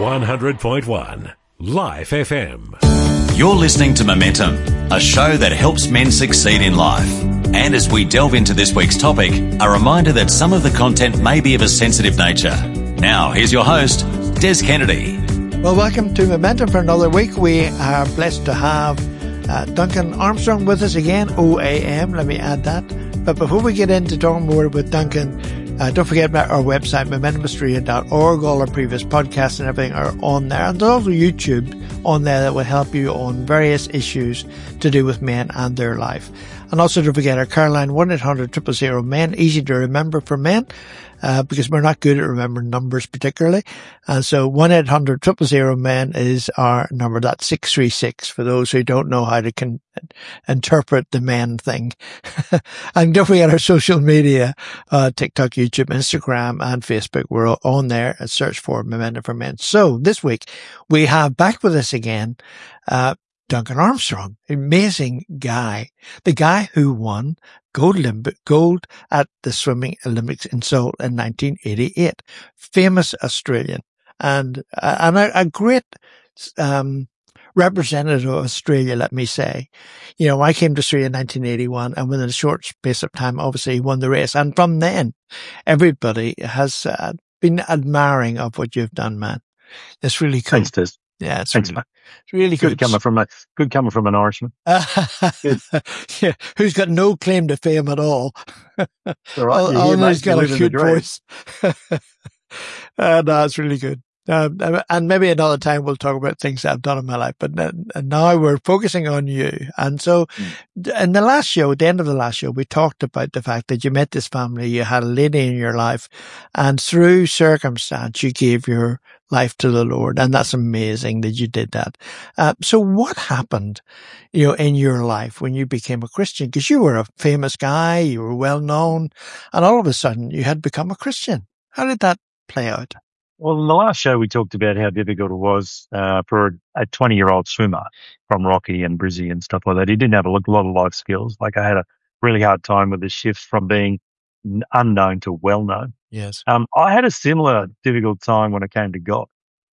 100.1 Life FM. You're listening to Momentum, a show that helps men succeed in life. And as we delve into this week's topic, a reminder that some of the content may be of a sensitive nature. Now, here's your host, Des Kennedy. Well, welcome to Momentum for another week. We are blessed to have Duncan Armstrong with us again, OAM, let me add that. But before we get into talking more with Duncan, don't forget about our website, momentumaustralia.org. All our previous podcasts and everything are on there. And there's also YouTube on there that will help you on various issues to do with men and their life. And also don't forget our Caroline 1-800-000-men, easy to remember for men, because we're not good at remembering numbers particularly. And so 1-800-000-men is our number. That's 636 for those who don't know how to interpret the men thing. And don't forget our social media, TikTok, YouTube, Instagram, and Facebook. We're on there and search for Momentum for Men. So this week we have back with us again, Duncan Armstrong, amazing guy, the guy who won gold at the Swimming Olympics in Seoul in 1988, famous Australian and a great, representative of Australia, let me say. You know, I came to Australia in 1981 and within a short space of time, obviously he won the race. And from then, everybody has been admiring of what you've done, man. It's really cool. Thanks, Des. Yeah, it's really good. Good coming from an Irishman. Yeah, who's got no claim to fame at all. All right, Only he's got a good voice. No, it's really good. And maybe another time we'll talk about things that I've done in my life, but now we're focusing on you. And so in the last show, at the end of the last show, we talked about the fact that you met this family, you had a lady in your life, and through circumstance, you gave your life to the Lord. And that's amazing that you did that. So what happened, in your life when you became a Christian? Because you were a famous guy, you were well known, and all of a sudden you had become a Christian. How did that play out? Well, in the last show, we talked about how difficult it was for a 20-year-old swimmer from Rocky and Brizzy and stuff like that. He didn't have a lot of life skills. Like, I had a really hard time with the shift from being unknown to well-known. Yes. I had a similar difficult time when it came to God.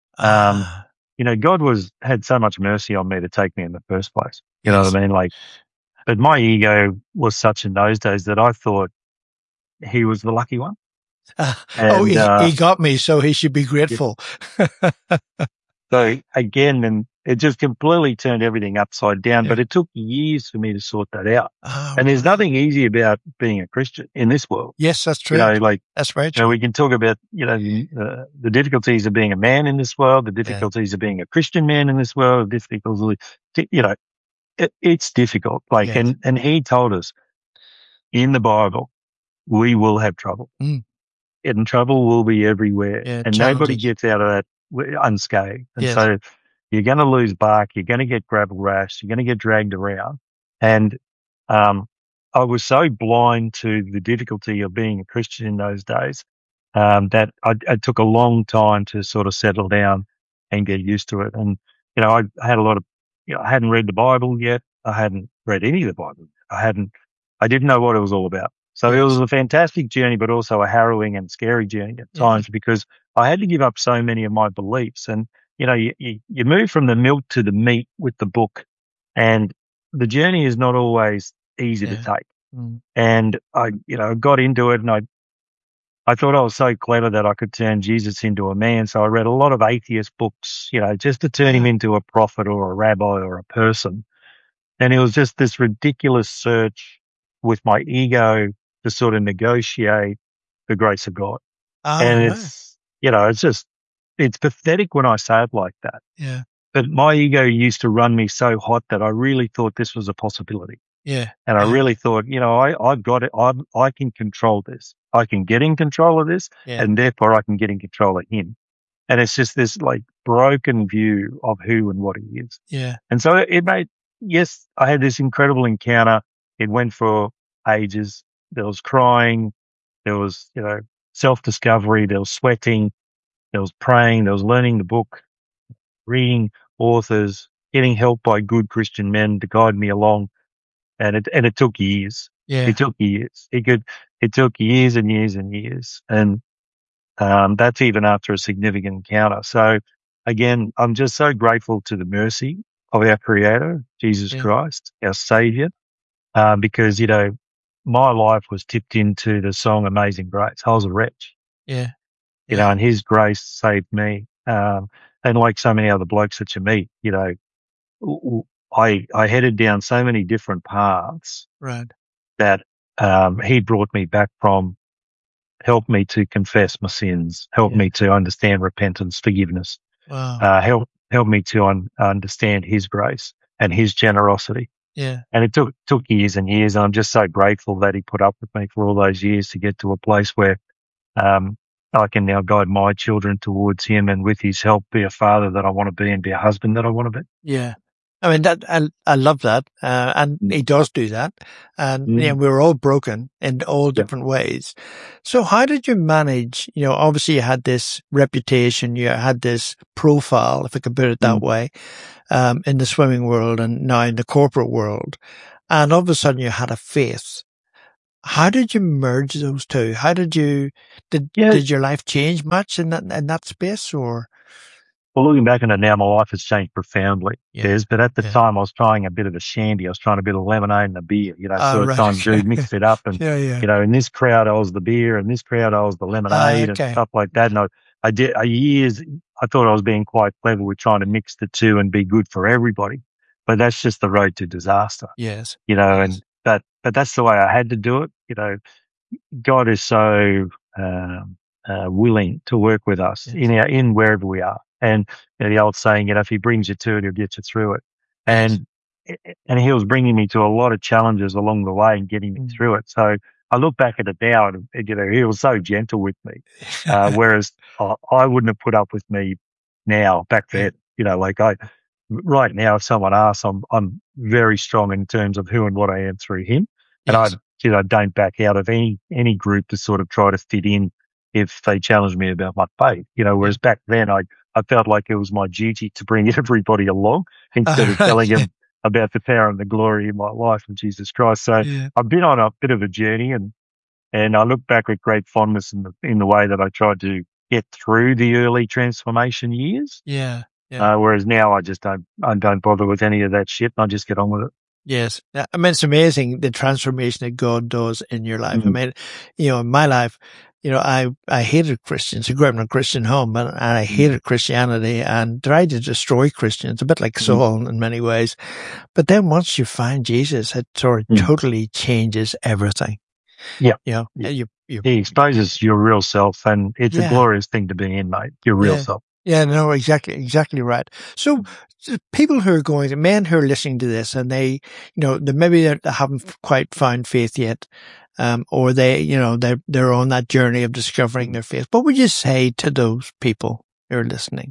God had so much mercy on me to take me in the first place. You know what I mean? Like, but my ego was such in those days that I thought he was the lucky one. He got me, so he should be grateful. Yeah. So again, and it just completely turned everything upside down, but it took years for me to sort that out. And there's nothing easy about being a Christian in this world. Yes, that's true. That's right. We can talk about, the difficulties of being a man in this world, the difficulties of being a Christian man in this world, the difficulties, it's difficult. And he told us in the Bible, we will have trouble. And trouble will be everywhere, and nobody gets out of that unscathed. And so you're going to lose bark, you're going to get gravel rash, you're going to get dragged around. And I was so blind to the difficulty of being a Christian in those days that it took a long time to sort of settle down and get used to it. And, I had a lot of, I hadn't read the Bible yet. I hadn't read any of the Bible. I didn't know what it was all about. So it was a fantastic journey, but also a harrowing and scary journey at times because I had to give up so many of my beliefs. And, you move from the milk to the meat with the book, and the journey is not always easy to take. And I got into it, and I thought I was so clever that I could turn Jesus into a man. So I read a lot of atheist books, just to turn him into a prophet or a rabbi or a person. And it was just this ridiculous search with my ego to sort of negotiate the grace of God. It's pathetic when I say it like that. Yeah. But my ego used to run me so hot that I really thought this was a possibility. Yeah. And I really thought, I've got it. I can control this. I can get in control of this, and therefore I can get in control of him. And it's just this broken view of who and what he is. Yeah. And so I had this incredible encounter. It went for ages. There was crying, there was, self-discovery, there was sweating, there was praying, there was learning the book, reading authors, getting help by good Christian men to guide me along. And it took years. Yeah. It took years. It took years and years and years. And that's even after a significant encounter. So again, I'm just so grateful to the mercy of our Creator, Jesus Christ, our Savior, because, my life was tipped into the song Amazing Grace. I was a wretch. Yeah. And His grace saved me. And like so many other blokes that you meet, I headed down so many different paths. Right. That He brought me back from, helped me to confess my sins, helped me to understand repentance, forgiveness. Wow. Helped me to understand His grace and His generosity. Yeah. And it took years and years, and I'm just so grateful that He put up with me for all those years to get to a place where I can now guide my children towards Him, and with His help be a father that I want to be and be a husband that I want to be. Yeah. I mean, I love that. And He does do that. And, we're all broken in all different ways. So how did you manage, obviously you had this reputation, you had this profile, if I could put it that way, in the swimming world and now in the corporate world. And all of a sudden you had a faith. How did you merge those two? How did your life change much in that space, or? Well, looking back on it now, my life has changed profoundly. Yes, but at the time I was trying a bit of a shandy. I was trying a bit of lemonade and a beer, mixed it up. And, in this crowd, I was the beer, and this crowd, I was the lemonade and stuff like that. And I did years, I thought I was being quite clever with trying to mix the two and be good for everybody. But that's just the road to disaster. Yes. But that's the way I had to do it. God is so, willing to work with us in wherever we are. And the old saying, if He brings you to it, He'll get you through it. And He was bringing me to a lot of challenges along the way and getting me through it. So I look back at it now and, He was so gentle with me. Whereas I wouldn't have put up with me now back then, right now, if someone asks, I'm very strong in terms of who and what I am through Him. And I don't back out of any group to sort of try to fit in if they challenge me about my faith, whereas back then I felt like it was my duty to bring everybody along instead of telling them about the power and the glory in my life of Jesus Christ. So I've been on a bit of a journey, and I look back with great fondness in the way that I tried to get through the early transformation years. Whereas now I just don't bother with any of that shit, and I just get on with it. Yes. I mean, it's amazing the transformation that God does in your life. I mean, in my life, I hated Christians. I grew up in a Christian home, and I hated Christianity and tried to destroy Christians, a bit like Saul in many ways. But then once you find Jesus, it sort of totally changes everything. Yeah. He exposes your real self, and it's a glorious thing to be in, mate. Your real self. Yeah, no, exactly right. So people who are men who are listening to this, and they maybe they haven't quite found faith yet, or they're on that journey of discovering their faith. What would you say to those people who are listening?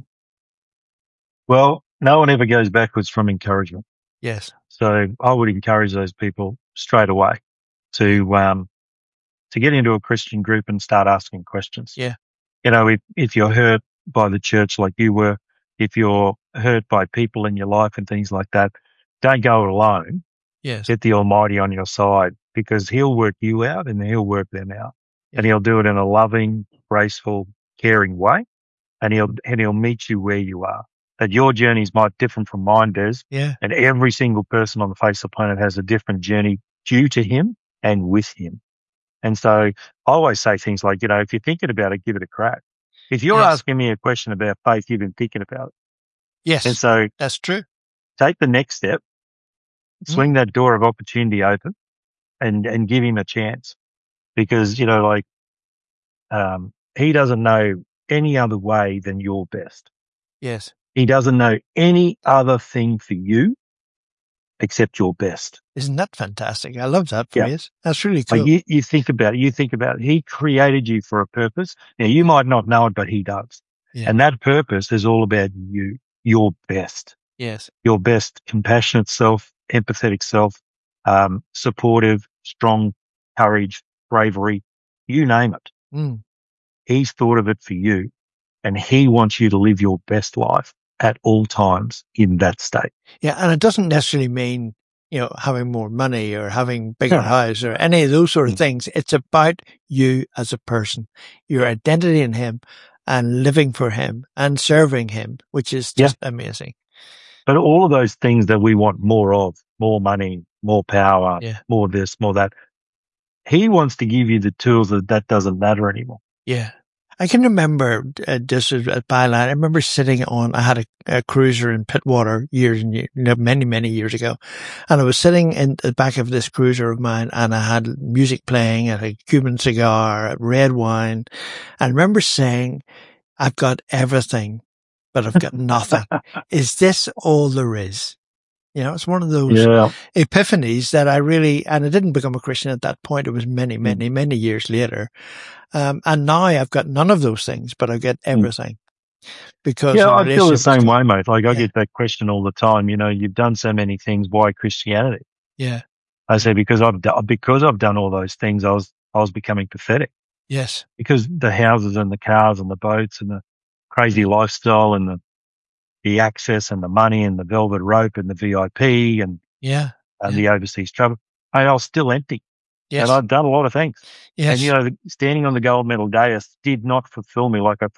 Well, no one ever goes backwards from encouragement. Yes. So I would encourage those people straight away to get into a Christian group and start asking questions. Yeah. If you're hurt by the church like you were, if you're hurt by people in your life and things like that, don't go it alone. Yes. Get the Almighty on your side, because He'll work you out and He'll work them out. And He'll do it in a loving, graceful, caring way. And He'll meet you where you are. That your journeys might differ from mine, Des. Yeah. And every single person on the face of the planet has a different journey due to Him and with Him. And so I always say things like, if you're thinking about it, give it a crack. If you're asking me a question about faith, you've been thinking about it. Yes. And so that's true. Take the next step, swing that door of opportunity open, and give Him a chance, because, He doesn't know any other way than your best. Yes. He doesn't know any other thing for you except your best. Isn't that fantastic? I love that phrase. That's really cool. You think about it. He created you for a purpose. Now, you might not know it, but He does. Yeah. And that purpose is all about you, your best. Yes. Your best compassionate self, empathetic self, supportive, strong, courage, bravery, you name it. He's thought of it for you, and He wants you to live your best life at all times in that state. Yeah, and it doesn't necessarily mean, having more money or having bigger house or any of those sort of things. It's about you as a person, your identity in Him, and living for him and serving him, which is just amazing. But all of those things that we want more of, more money, more power, more this, more that, he wants to give you the tools that doesn't matter anymore. Yeah. I can remember just at Byline, I remember sitting on, I had a cruiser in Pittwater many, many years ago. And I was sitting in the back of this cruiser of mine and I had music playing, I had a Cuban cigar, red wine. And I remember saying, I've got everything, but I've got nothing. Is this all there is? You know, it's one of those epiphanies that I really, and I didn't become a Christian at that point. It was many, many, many years later. And now I've got none of those things, but I get everything. Because I feel the same way, mate. Like I get that question all the time. You know, you've done so many things. Why Christianity? Yeah. I say because I've done all those things. I was becoming pathetic. Yes. Because the houses and the cars and the boats and the crazy lifestyle and the access and the money and the velvet rope and the VIP and the overseas travel. I was still empty. Yes. And I'd done a lot of things. Yes. And, you know, standing on the gold medal dais did not fulfill me like I